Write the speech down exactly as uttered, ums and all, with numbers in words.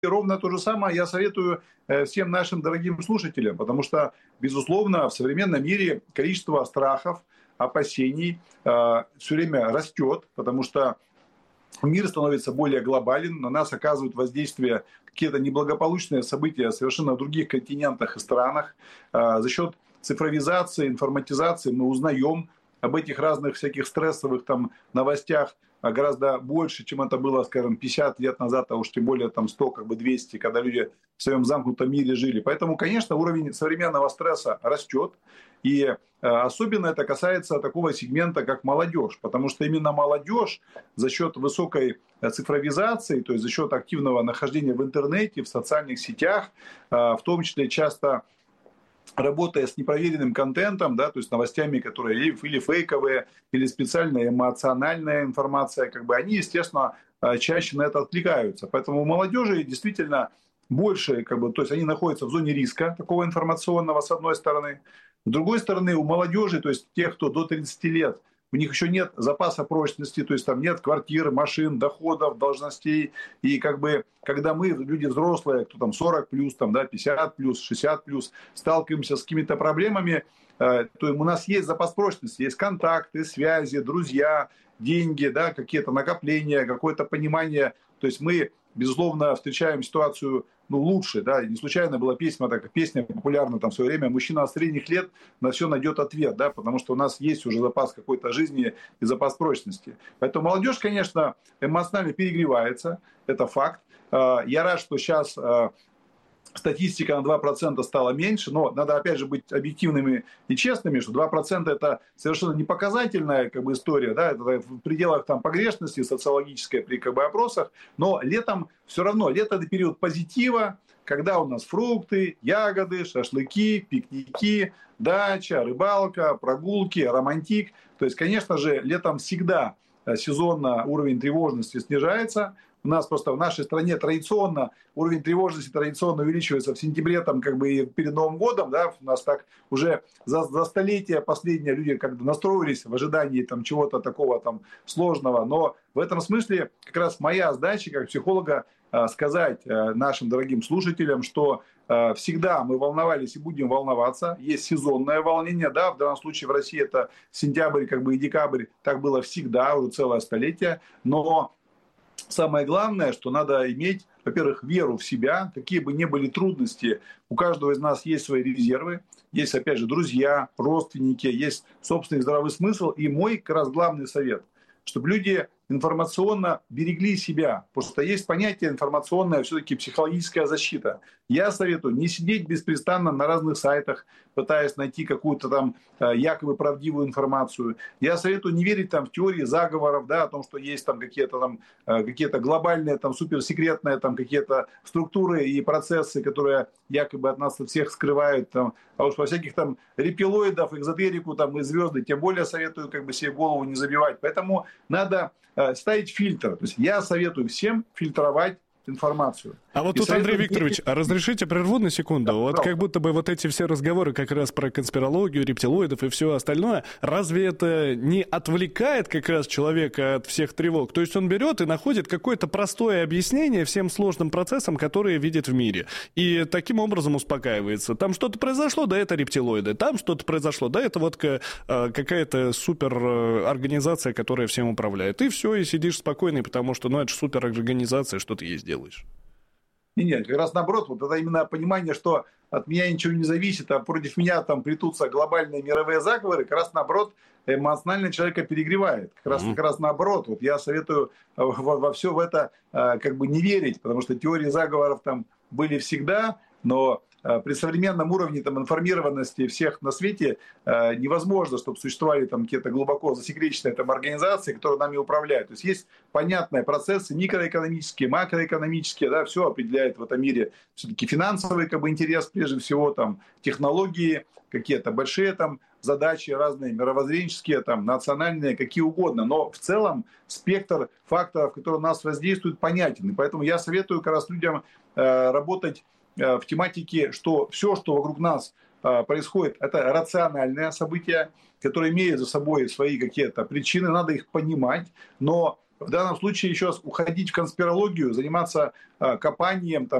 И ровно то же самое я советую всем нашим дорогим слушателям, потому что, безусловно, в современном мире количество страхов, опасений э, все время растет, потому что мир становится более глобален, на нас оказывают воздействие какие-то неблагополучные события совершенно в других континентах и странах. Э, за счет цифровизации, информатизации мы узнаем об этих разных всяких стрессовых там новостях гораздо больше, чем это было, скажем, пятьдесят лет назад, а уж тем более там сто, как бы двести, когда люди в своем замкнутом мире жили. Поэтому, конечно, уровень современного стресса растет. И э, особенно это касается такого сегмента, как молодежь. Потому что именно молодежь за счет высокой цифровизации, то есть за счет активного нахождения в интернете, в социальных сетях, э, в том числе часто работая с непроверенным контентом, да, то есть новостями, которые или, или фейковые, или специальная эмоциональная информация, как бы они, естественно, чаще на это откликаются. Поэтому у молодежи действительно больше, как бы, то есть они находятся в зоне риска такого информационного, с одной стороны. С другой стороны, у молодежи, то есть тех, кто до тридцати лет, у них еще нет запаса прочности, то есть там нет квартир, машин, доходов, должностей. И как бы, когда мы, люди взрослые, кто там сорок плюс, там, да, пятьдесят плюс, шестьдесят плюс, сталкиваемся с какими-то проблемами, э, то у нас есть запас прочности, есть контакты, связи, друзья, деньги, да, какие-то накопления, какое-то понимание. То есть мы, безусловно, встречаем ситуацию, ну, лучше, да, не случайно была песня, такая песня популярна там в свое время, мужчина средних лет на все найдет ответ, да, потому что у нас есть уже запас какой-то жизни и запас прочности. Поэтому молодежь, конечно, эмоционально перегревается, это факт. Я рад, что сейчас статистика на два процента стала меньше, но надо, опять же, быть объективными и честными, что два процента это совершенно не показательная, как бы, история, да, это в пределах там погрешности социологической при, как бы, опросах, но летом все равно, лето это период позитива, когда у нас фрукты, ягоды, шашлыки, пикники, дача, рыбалка, прогулки, романтик. То есть, конечно же, летом всегда сезонно уровень тревожности снижается. У нас просто в нашей стране традиционно уровень тревожности традиционно увеличивается в сентябре, там, как бы, и перед Новым годом, да, у нас так уже за, за столетия последние люди как бы настроились в ожидании там чего-то такого там сложного, но в этом смысле как раз моя задача как психолога сказать нашим дорогим слушателям, что всегда мы волновались и будем волноваться, есть сезонное волнение, да, в данном случае в России это сентябрь, как бы, и декабрь, так было всегда, уже целое столетие, но самое главное, что надо иметь, во-первых, веру в себя, какие бы ни были трудности, у каждого из нас есть свои резервы, есть, опять же, друзья, родственники, есть собственный здравый смысл. И мой как раз главный совет, чтобы люди информационно берегли себя. Потому что есть понятие информационная все-таки психологическая защита. Я советую не сидеть беспрестанно на разных сайтах, пытаясь найти какую-то там якобы правдивую информацию. Я советую не верить там в теории заговоров, да, о том, что есть там какие-то там какие-то глобальные там суперсекретные там какие-то структуры и процессы, которые якобы от нас всех скрывают там. А уж во всяких там рептилоидов, экзотерику там и звезды, тем более советую как бы себе голову не забивать. Поэтому надо ставить фильтр. То есть я советую всем фильтровать информацию. А вот и тут, советую... Андрей Викторович, а разрешите прерву на секунду? Да, вот как будто бы вот эти все разговоры как раз про конспирологию, рептилоидов и все остальное, разве это не отвлекает как раз человека от всех тревог? То есть он берет и находит какое-то простое объяснение всем сложным процессам, которые видит в мире. И таким образом успокаивается. Там что-то произошло, да это рептилоиды. Там что-то произошло, да это вот какая-то суперорганизация, которая всем управляет. И все, и сидишь спокойный, потому что, ну, это же суперорганизация, что ты ей сделаешь. Нет, как раз наоборот, вот это именно понимание, что от меня ничего не зависит, а против меня там плетутся глобальные мировые заговоры, как раз наоборот эмоционально человека перегревает. Как раз, mm-hmm. как раз наоборот. Вот я советую во, во все в это как бы не верить, потому что теории заговоров там были всегда, но при современном уровне там, информированности всех на свете э, невозможно, чтобы существовали там какие-то глубоко засекреченные там, организации, которые нами управляют. То есть есть понятные процессы микроэкономические, макроэкономические, да, все определяет в этом мире все-таки финансовый как бы, интерес, прежде всего, там, технологии, какие-то большие там, задачи разные, мировоззренческие, там, национальные, какие угодно. Но в целом спектр факторов, которые на нас воздействуют, понятен. И поэтому я советую как раз людям э, работать в тематике, что все, что вокруг нас происходит, это рациональные события, которые имеют за собой свои какие-то причины, надо их понимать, но в данном случае еще раз уходить в конспирологию, заниматься копанием, там,